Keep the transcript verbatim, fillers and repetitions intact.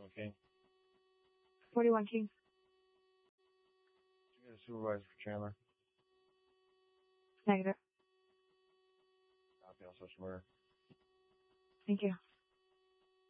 forty-one King. forty-one King. Did you get a supervisor for Chandler? Negative. Copy on social murder. Thank you.